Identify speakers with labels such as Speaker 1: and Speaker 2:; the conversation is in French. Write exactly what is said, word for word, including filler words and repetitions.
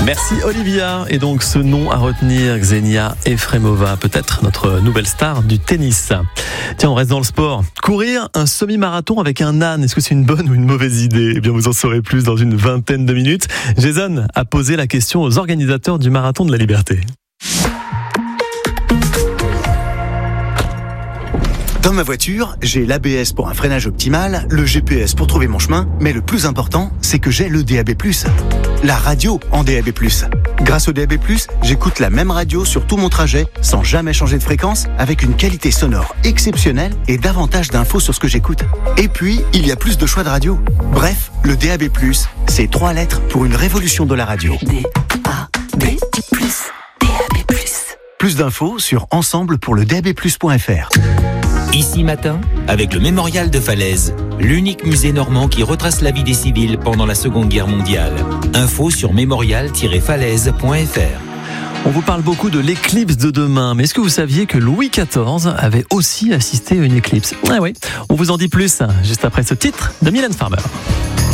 Speaker 1: Merci Olivia. Et donc ce nom à retenir, Xenia Efremova, peut-être notre nouvelle star du tennis. Tiens, on reste dans le sport. Courir un semi-marathon avec un âne, est-ce que c'est une bonne ou une mauvaise idée ? Eh bien, vous en saurez plus dans une vingtaine de minutes. Jason a posé la question aux organisateurs du Marathon de la Liberté.
Speaker 2: Dans ma voiture, j'ai l'A B S pour un freinage optimal, le G P S pour trouver mon chemin, mais le plus important, c'est que j'ai le D A B plus. La radio en D A B plus. Grâce au D A B plus, j'écoute la même radio sur tout mon trajet, sans jamais changer de fréquence, avec une qualité sonore exceptionnelle et davantage d'infos sur ce que j'écoute. Et puis, il y a plus de choix de radio. Bref, le D A B plus, c'est trois lettres pour une révolution de la radio.
Speaker 3: D A B plus, D A B plus.
Speaker 2: Plus d'infos sur ensemble pour le D A B plus point F R.
Speaker 4: Ici matin, avec le Mémorial de Falaise, l'unique musée normand qui retrace la vie des civils pendant la Seconde Guerre mondiale. Info sur mémorial tiret falaise point F R.
Speaker 1: On vous parle beaucoup de l'éclipse de demain, mais est-ce que vous saviez que Louis quatorze avait aussi assisté à une éclipse ? Ah oui, on vous en dit plus juste après ce titre de Mylène Farmer.